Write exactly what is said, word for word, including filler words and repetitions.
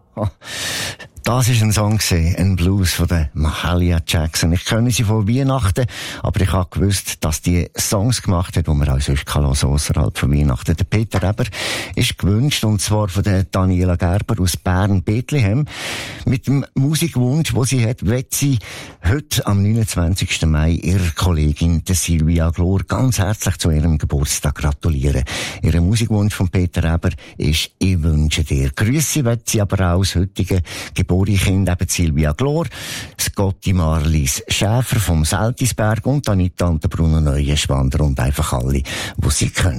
Das war ein Song, ein Blues von der Mahalia Jackson. Ich kenne sie von Weihnachten, aber ich habe gewusst, dass die Songs gemacht hat, die man auch sonst hören kann, außerhalb von Weihnachten. Der Peter Eber ist gewünscht, und zwar von der Daniela Gerber aus Bern-Bethlehem. Mit dem Musikwunsch, den sie hat, wird sie heute am neunundzwanzigsten Mai ihrer Kollegin, der Silvia Glor, ganz herzlich zu ihrem Geburtstag gratulieren. Ihr Musikwunsch von Peter Eber ist «Ich wünsche dir». Grüße wird sie aber auch aus heutigen Kind, eben Silvia Glor, Scotty Marlies Schäfer vom Seltisberg und Anita und der Bruno Neuenschwander und einfach alle, die sie kennen.